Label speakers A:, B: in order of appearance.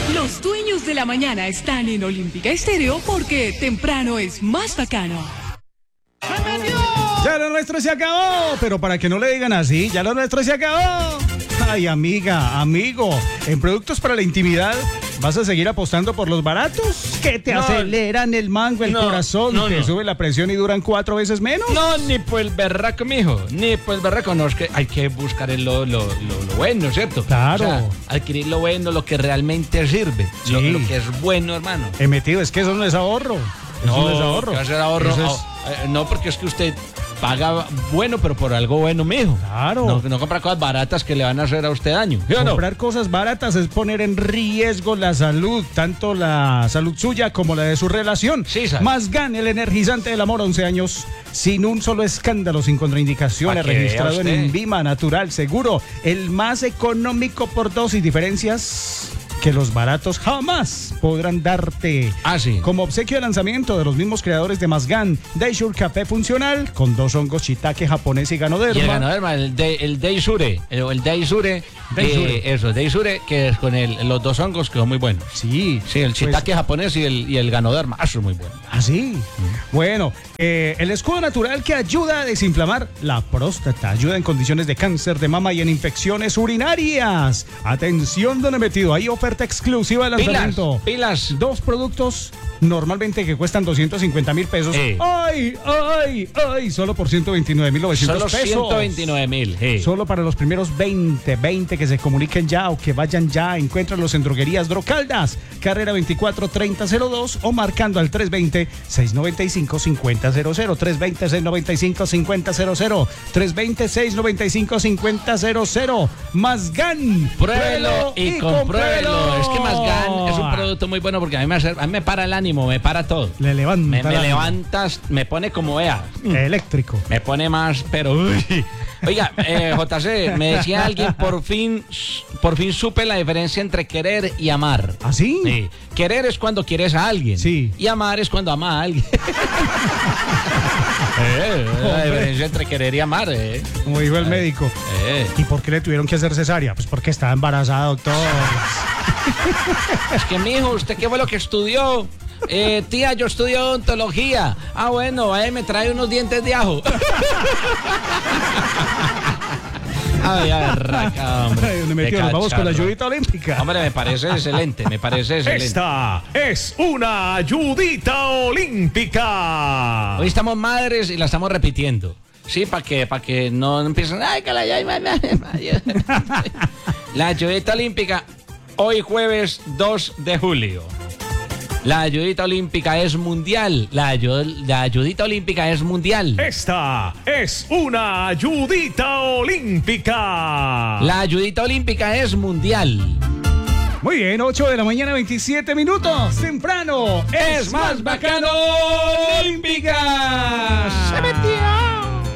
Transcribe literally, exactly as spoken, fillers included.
A: Los dueños de la mañana están en Olímpica Estéreo porque temprano es más bacano.
B: Ya lo nuestro se acabó, pero para que no le digan así, ya lo nuestro se acabó. Ay, amiga, amigo, en productos para la intimidad, ¿vas a seguir apostando por los baratos? Que te
C: No,
B: aceleran el mango, el
C: no,
B: corazón,
C: no,
B: te
C: no.
B: sube la presión y duran cuatro veces menos.
C: No, ni por el berraco, mijo, ni por el berraco, no, es que hay que buscar el lo, lo, lo, lo bueno, ¿cierto?
B: Claro.
C: O sea, adquirir lo bueno, lo que realmente sirve,
B: Sí.
C: lo, lo que es bueno, hermano.
B: He metido, es que eso no es ahorro. Eso no es ahorro.
C: ¿qué va a ser ahorro?
B: Eso es-
C: Oh, eh, no, porque es que usted paga bueno, pero por algo bueno, mijo.
B: Claro.
C: No, no compra cosas baratas que le van a hacer a usted daño. ¿Sí o no?
B: Comprar cosas baratas es poner en riesgo la salud, tanto la salud suya como la de su relación.
C: Sí, sabe.
B: Más gane el energizante del amor, once años, sin un solo escándalo, sin contraindicaciones,
C: Pa' que vea
B: registrado en
C: usted.
B: Envima, natural, seguro, el más económico por dosis, diferencias que los baratos jamás podrán darte.
C: Ah, sí.
B: Como obsequio de lanzamiento de los mismos creadores de Mazgan, Daishure Café Funcional, con dos hongos shiitake japonés y ganoderma.
C: Y el ganoderma, el, de, el Daishure, el, el Daishure,
B: Daishure.
C: eh, eso, Daishure, que es con el, los dos hongos que son muy buenos.
B: Sí.
C: Sí, el
B: pues-
C: shiitake japonés y el, y el ganoderma, ah, eso es muy bueno.
B: ¿Ah, sí? Bueno, eh, el escudo natural que ayuda a desinflamar la próstata, ayuda en condiciones de cáncer de mama y en infecciones urinarias. Atención, don metido, hay oferta exclusiva de
C: Pilas,
B: lanzamiento.
C: pilas.
B: Dos productos normalmente que cuestan doscientos cincuenta mil pesos.
C: Eh.
B: ¡Ay, ay, ay! Solo por ciento veintinueve mil novecientos
C: Solo
B: pesos.
C: ciento veintinueve mil. eh.
B: Solo para los primeros veinte, veinte que se comuniquen ya o que vayan ya, encuéntralos en droguerías Drocaldas, carrera veinticuatro treinta cero dos o marcando al tres veinte, seiscientos noventa y cinco, cincuenta cero cero, tres veinte, seiscientos noventa y cinco, cincuenta cero cero, tres veinte, seiscientos noventa y cinco, cincuenta cero cero. Mazgan,
C: Pruébelo y compruébelo. Es que Mazgan es un producto muy bueno porque a mí me, hace- a mí me para el ánimo, me para todo.
B: Le levanta
C: Me, me
B: la-
C: levantas, me pone como vea.
B: eléctrico.
C: Me pone más, pero uy. Oiga, eh, J C, me decía alguien, por fin, por fin supe la diferencia entre querer y amar.
B: ¿Ah, sí?
C: Sí. Querer es cuando quieres a alguien.
B: Sí.
C: Y amar es cuando ama a alguien. eh, la diferencia entre querer y amar, eh.
B: Como dijo el médico.
C: Eh.
B: ¿Y por qué le tuvieron que hacer cesárea? Pues porque estaba embarazada, doctor.
C: Es que, mijo, ¿usted qué fue lo que estudió? Eh, tía, yo estudio odontología. Ah, bueno, ahí me trae unos dientes de ajo. Ay, ay, raca, hombre.
B: Ay, ¿dónde metió?
C: Qué
B: Nos vamos con la
C: cacharro.
B: ayudita olímpica.
C: Hombre, me parece excelente, me parece excelente.
D: Esta es una ayudita olímpica.
C: Hoy estamos madres y la estamos repitiendo. Sí, para que, para que no empiecen. Ay, que la ay, ay, ay, ay". La ayudita olímpica, hoy jueves dos de julio. La ayudita olímpica es mundial. La, ayu- la ayudita olímpica es mundial.
D: Esta es una ayudita olímpica.
C: La ayudita olímpica es mundial.
B: Muy bien, ocho de la mañana, veintisiete minutos. Temprano.
C: Es más bacano olímpica. Se metió.